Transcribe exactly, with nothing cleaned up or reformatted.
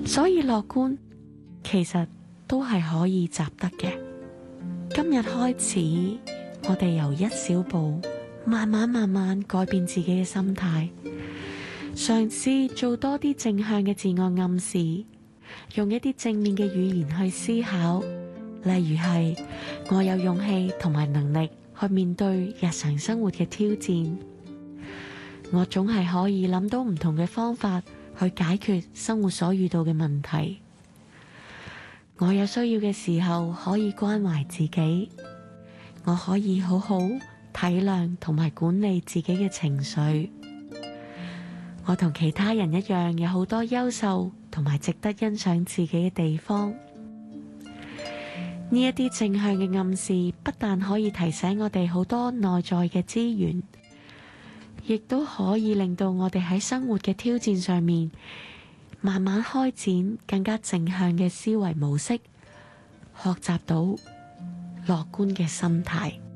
所以樂觀其實都係可以習得嘅。今日開始，我哋由一小步，慢慢慢慢改變自己嘅心態，嘗試做多啲正向嘅自我暗示，用一啲正面嘅語言去思考，例如係我有勇氣同埋能力去面對日常生活嘅挑戰，我總係可以諗到唔同嘅方法去解決生活所遇到嘅問題，我有需要嘅時候可以關懷自己，我可以好好體諒同埋管理自己嘅情緒，我同其他人一樣有好多優秀同埋值得欣賞自己嘅地方。呢一啲正向嘅暗示不但可以提醒我哋好多內在嘅資源，亦都可以令到我哋喺生活嘅挑戰上面慢慢開展更加正向嘅思維模式，學習到樂觀嘅心態。